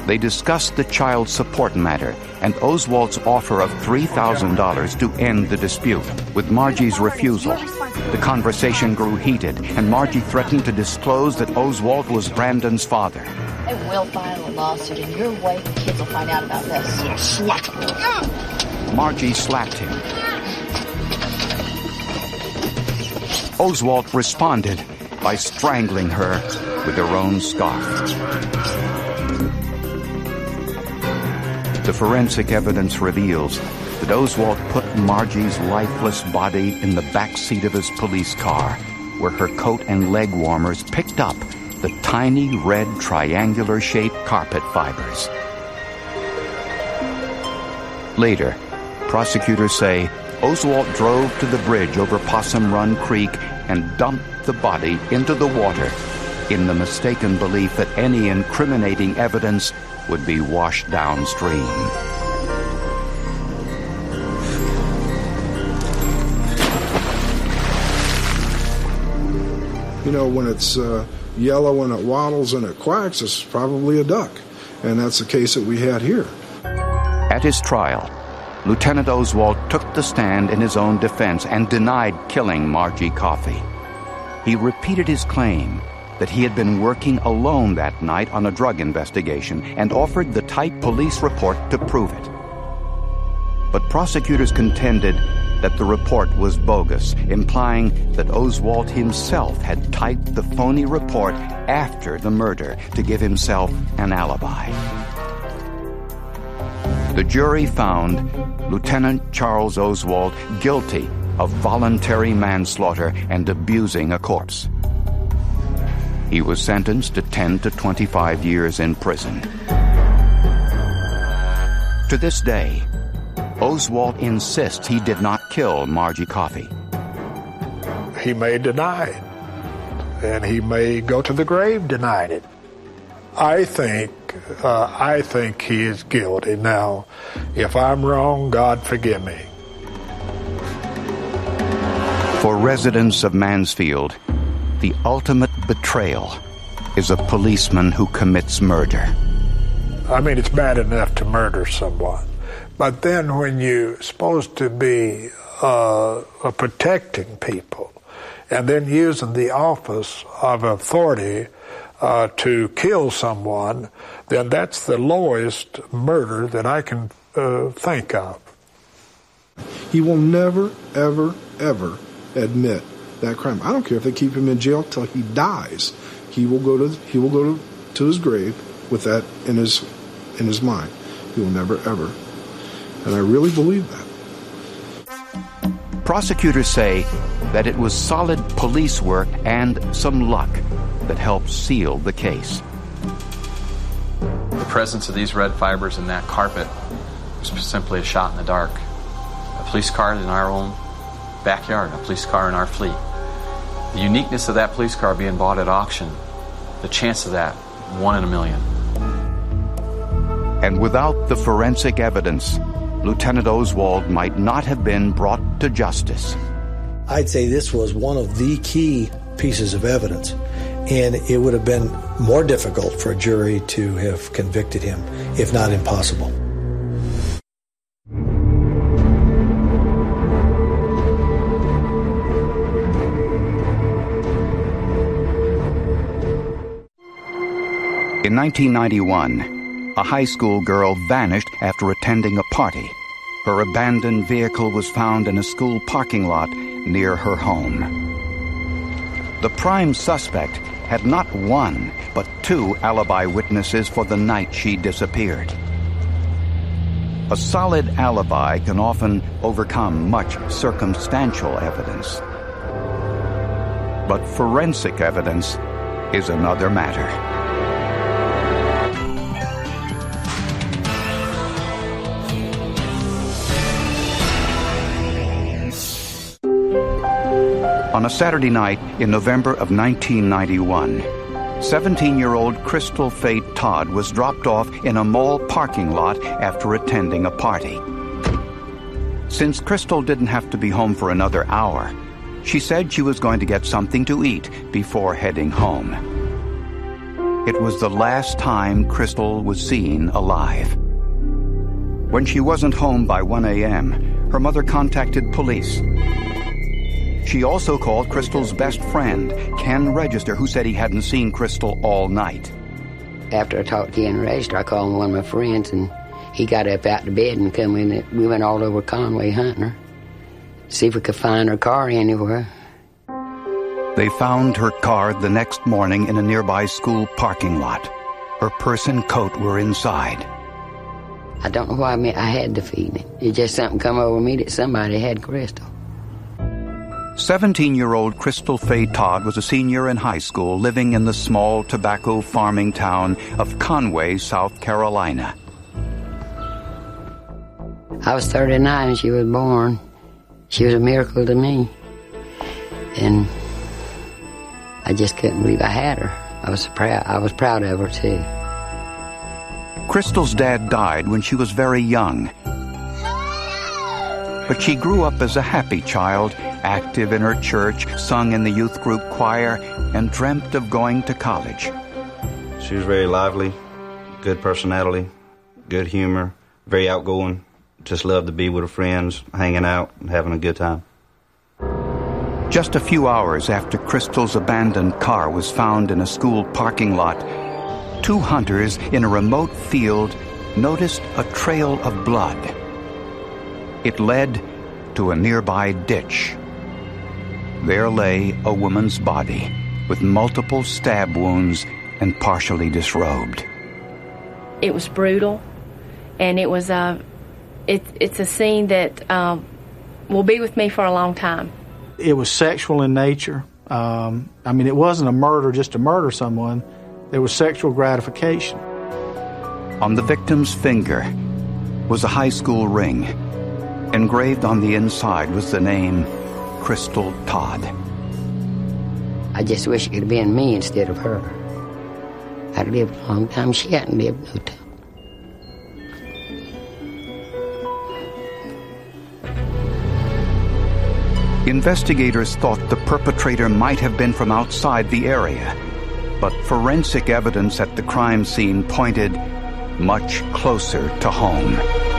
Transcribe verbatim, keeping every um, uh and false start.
They discussed the child support matter and Oswald's offer of three thousand dollars to end the dispute. With Margie's refusal, the conversation grew heated, and Margie threatened to disclose that Oswald was Brandon's father. I will file a lawsuit, and your wife and kids will find out about this. You slut! Margie slapped him. Oswald responded by strangling her with her own scarf. The forensic evidence reveals that Oswald put Margie's lifeless body in the back seat of his police car, where her coat and leg warmers picked up the tiny red triangular-shaped carpet fibers. Later, prosecutors say Oswald drove to the bridge over Possum Run Creek and dumped the body into the water in the mistaken belief that any incriminating evidence would be washed downstream. You know, when it's uh, yellow and it waddles and it quacks, it's probably a duck. And that's the case that we had here. At his trial, Lieutenant Oswald took the stand in his own defense and denied killing Margie Coffey. He repeated his claim that he had been working alone that night on a drug investigation and offered the typed police report to prove it. But prosecutors contended that the report was bogus, implying that Oswald himself had typed the phony report after the murder to give himself an alibi. The jury found Lieutenant Charles Oswald guilty of voluntary manslaughter and abusing a corpse. He was sentenced to ten to twenty-five years in prison. To this day, Oswald insists he did not kill Margie Coffey. He may deny it, and he may go to the grave denying it. I think, uh, I think he is guilty. Now, if I'm wrong, God forgive me. For residents of Mansfield, the ultimate betrayal is a policeman who commits murder. I mean, it's bad enough to murder someone, but then when you're supposed to be uh, protecting people and then using the office of authority uh, to kill someone, then that's the lowest murder that I can uh, think of. He will never, ever, ever admit that crime. I don't care if they keep him in jail till he dies. He will go to he will go to, to his grave with that in his in his mind. He will never ever. And I really believe that. Prosecutors say that it was solid police work and some luck that helped seal the case. The presence of these red fibers in that carpet was simply a shot in the dark. A police car in our own backyard, a police car in our fleet. The uniqueness of that police car being bought at auction, the chance of that, one in a million. And without the forensic evidence, Lieutenant Oswald might not have been brought to justice. I'd say this was one of the key pieces of evidence, and it would have been more difficult for a jury to have convicted him, if not impossible. In nineteen ninety-one, a high school girl vanished after attending a party. Her abandoned vehicle was found in a school parking lot near her home. The prime suspect had not one, but two alibi witnesses for the night she disappeared. A solid alibi can often overcome much circumstantial evidence. But forensic evidence is another matter. On a Saturday night in November of nineteen ninety-one, seventeen-year-old Crystal Faye Todd was dropped off in a mall parking lot after attending a party. Since Crystal didn't have to be home for another hour, she said she was going to get something to eat before heading home. it was the last time Crystal was seen alive. When she wasn't home by one a.m., her mother contacted police. She also called Crystal's best friend, Ken Register, who said he hadn't seen Crystal all night. After I talked to Ken Register, I called one of my friends, and he got up out of bed and come in. We went all over Conway hunting her, see if we could find her car anywhere. They found her car the next morning in a nearby school parking lot. Her purse and coat were inside. I don't know why I, mean, I had the feeling. It just something come over me that somebody had Crystal. seventeen-year-old Crystal Faye Todd was a senior in high school living in the small tobacco farming town of Conway, South Carolina. I was thirty-nine when she was born. She was a miracle to me. And I just couldn't believe I had her. I was proud, I was proud of her, too. Crystal's dad died when she was very young. But she grew up as a happy child, active in her church, sung in the youth group choir, and dreamt of going to college. She was very lively, good personality, good humor, very outgoing. Just loved to be with her friends, hanging out, and having a good time. Just a few hours after Crystal's abandoned car was found in a school parking lot, two hunters in a remote field noticed a trail of blood. It led to a nearby ditch. There lay a woman's body with multiple stab wounds and partially disrobed. It was brutal, and it was a, it, it's a scene that um, will be with me for a long time. It was sexual in nature. Um, I mean, it wasn't a murder just to murder someone. There was sexual gratification. On the victim's finger was a high school ring. Engraved on the inside was the name Crystal Todd. I just wish it could have been me instead of her. I'd lived a long time. She hadn't lived no time. Investigators thought the perpetrator might have been from outside the area, but forensic evidence at the crime scene pointed much closer to home.